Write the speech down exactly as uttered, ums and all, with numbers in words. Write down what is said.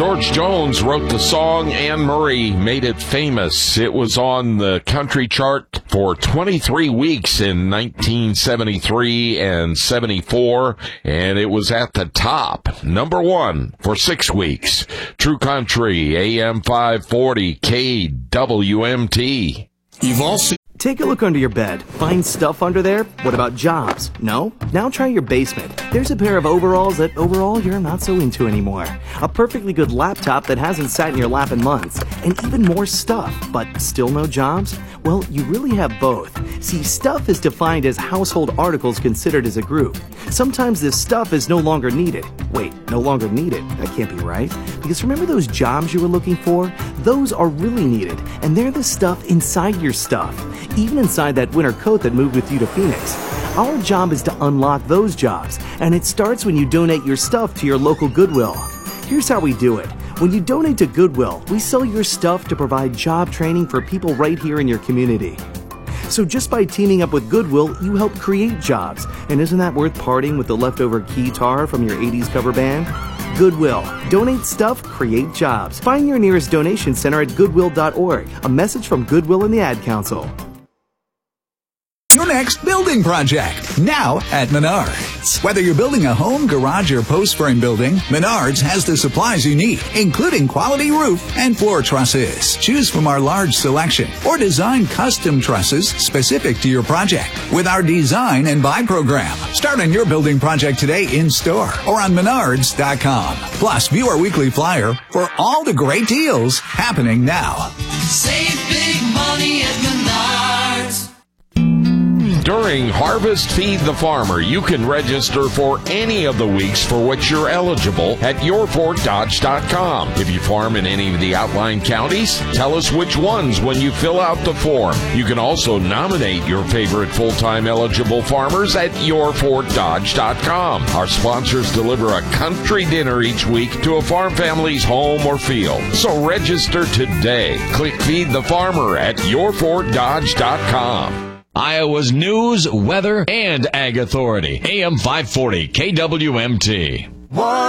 George Jones wrote the song. Anne Murray made it famous. It was on the country chart for twenty-three weeks in nineteen seventy-three and seventy-four, and it was at the top, number one, for six weeks. True Country, A M five forty, K W M T. You've all seen... Take a look under your bed. Find stuff under there? What about jobs? No? Now try your basement. There's a pair of overalls that overall you're not so into anymore. A perfectly good laptop that hasn't sat in your lap in months. And even more stuff, but still no jobs? Well, you really have both. See, stuff is defined as household articles considered as a group. Sometimes this stuff is no longer needed. Wait, no longer needed? That can't be right. Because remember those jobs you were looking for? Those are really needed, and they're the stuff inside your stuff. Even inside that winter coat that moved with you to Phoenix. Our job is to unlock those jobs, and it starts when you donate your stuff to your local Goodwill. Here's how we do it. When you donate to Goodwill, we sell your stuff to provide job training for people right here in your community. So just by teaming up with Goodwill, you help create jobs. And isn't that worth parting with the leftover guitar from your eighties cover band? Goodwill. Donate stuff, create jobs. Find your nearest donation center at goodwill dot org. A message from Goodwill and the Ad Council. Your next building project, now at Menards. Whether you're building a home, garage, or post frame building, Menards has the supplies you need, including quality roof and floor trusses. Choose from our large selection or design custom trusses specific to your project with our design and buy program. Start on your building project today in store or on menards dot com. Plus, view our weekly flyer for all the great deals happening now. Save big money at Menards. During Harvest Feed the Farmer, you can register for any of the weeks for which you're eligible at your fort dodge dot com. If you farm in any of the outlying counties, tell us which ones when you fill out the form. You can also nominate your favorite full-time eligible farmers at your fort dodge dot com. Our sponsors deliver a country dinner each week to a farm family's home or field. So register today. Click Feed the Farmer at your fort dodge dot com. Iowa's news, weather, and ag authority. A M five forty K W M T. One